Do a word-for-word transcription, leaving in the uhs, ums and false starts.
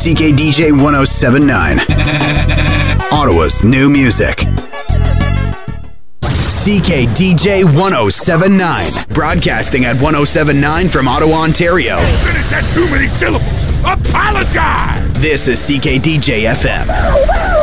C K D J one oh seven point nine. Ottawa's new music. C K D J one oh seven point nine. Broadcasting at one oh seven point nine from Ottawa, Ontario. Sentence had too many syllables. Apologize! This is C K D J F M.